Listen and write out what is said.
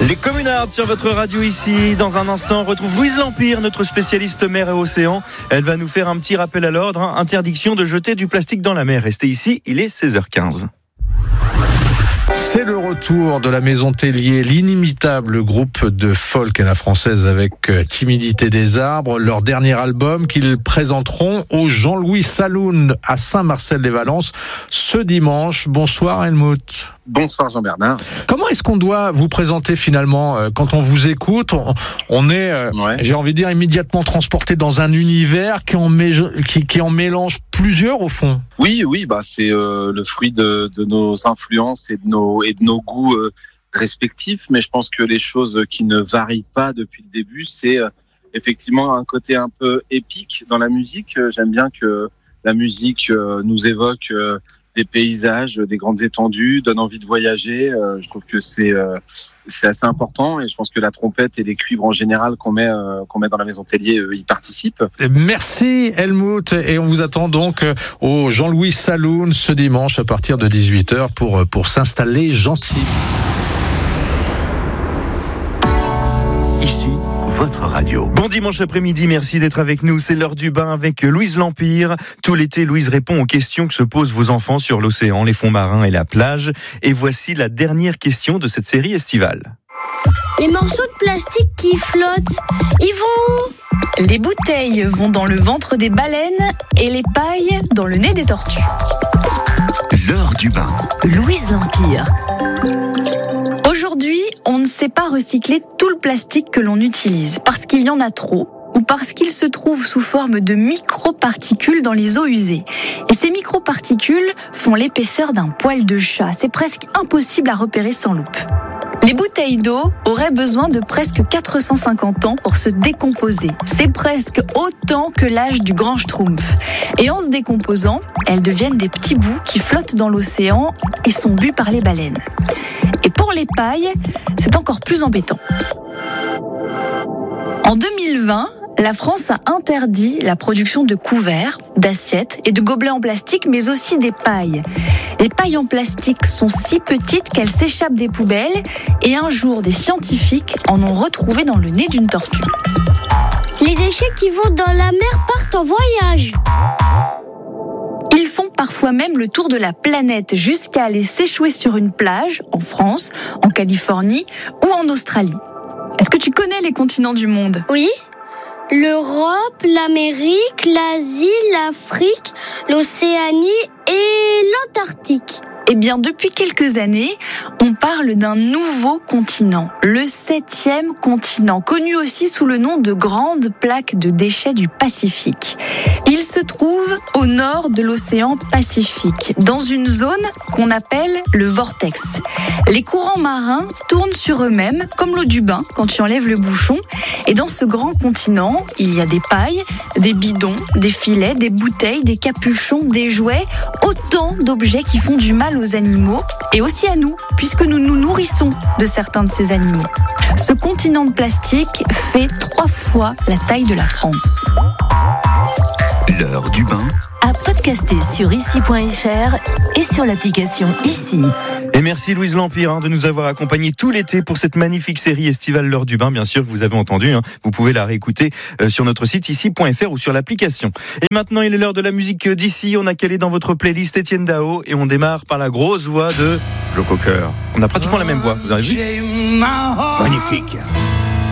Les communards sur votre radio ici. Dans un instant, on retrouve Louise Lampire, notre spécialiste mer et océan. Elle va nous faire un petit rappel à l'ordre. Interdiction de jeter du plastique dans la mer. Restez ici, il est 16h15. C'est le retour de la Maison Tellier, l'inimitable groupe de folk à la française avec Timidité des arbres, leur dernier album qu'ils présenteront au Jean-Louis Saloon à Saint-Marcel-les-Valences ce dimanche. Bonsoir Helmut. Bonsoir Jean-Bernard. Comment est-ce qu'on doit vous présenter finalement quand on vous écoute? On est, j'ai envie de dire, immédiatement transporté dans un univers qui en mélange plusieurs au fond. Oui, c'est le fruit de nos influences et de nos goûts respectifs, mais je pense que les choses qui ne varient pas depuis le début, c'est effectivement un côté un peu épique dans la musique. J'aime bien que la musique nous évoque des paysages, des grandes étendues, donne envie de voyager. Je trouve que c'est assez important et je pense que la trompette et les cuivres en général qu'on met dans la Maison Tellier y participent. Merci Helmut, et on vous attend donc au Jean-Louis Saloon ce dimanche à partir de 18h pour s'installer gentil. Ici, votre radio. Bon dimanche après-midi, merci d'être avec nous. C'est l'heure du bain avec Louise Lampire. Tout l'été, Louise répond aux questions que se posent vos enfants sur l'océan, les fonds marins et la plage. Et voici la dernière question de cette série estivale. Les morceaux de plastique qui flottent, ils vont où ? Les bouteilles vont dans le ventre des baleines et les pailles dans le nez des tortues. L'heure du bain. Louise Lampire. Aujourd'hui, on ne sait pas recycler tout le plastique que l'on utilise parce qu'il y en a trop ou parce qu'il se trouve sous forme de microparticules dans les eaux usées. Et ces microparticules font l'épaisseur d'un poil de chat. C'est presque impossible à repérer sans loupe. Les bouteilles d'eau auraient besoin de presque 450 ans pour se décomposer. C'est presque autant que l'âge du grand Schtroumpf. Et en se décomposant, elles deviennent des petits bouts qui flottent dans l'océan et sont bu par les baleines. Et pour les pailles, c'est encore plus embêtant. En 2020, la France a interdit la production de couverts, d'assiettes et de gobelets en plastique, mais aussi des pailles. Les pailles en plastique sont si petites qu'elles s'échappent des poubelles et un jour, des scientifiques en ont retrouvé dans le nez d'une tortue. Les déchets qui vont dans la mer partent en voyage. Ils font parfois même le tour de la planète jusqu'à aller s'échouer sur une plage, en France, en Californie ou en Australie. Est-ce que tu connais les continents du monde ? Oui. L'Europe, l'Amérique, l'Asie, l'Afrique, l'Océanie et l'Antarctique. Eh bien, depuis quelques années, on parle d'un nouveau continent, le 7e continent, connu aussi sous le nom de Grande Plaque de déchets du Pacifique. Il se trouve au nord de l'océan Pacifique, dans une zone qu'on appelle le vortex. Les courants marins tournent sur eux-mêmes, comme l'eau du bain quand tu enlèves le bouchon. Et dans ce grand continent, il y a des pailles, des bidons, des filets, des bouteilles, des capuchons, des jouets, autant d'objets qui font du mal aux animaux et aussi à nous, puisque nous nous nourrissons de certains de ces animaux. Ce continent de plastique fait 3 fois la taille de la France. L'heure du bain. À podcaster sur ici.fr et sur l'application Ici. Et merci Louise Lampire de nous avoir accompagnés tout l'été pour cette magnifique série estivale L'heure du bain. Bien sûr, vous avez entendu, vous pouvez la réécouter sur notre site ici.fr ou sur l'application. Et maintenant, il est l'heure de la musique d'ici. On a calé dans votre playlist Étienne Dao et on démarre par la grosse voix de Joe Cocker. On a pratiquement la même voix, vous avez vu ? Magnifique.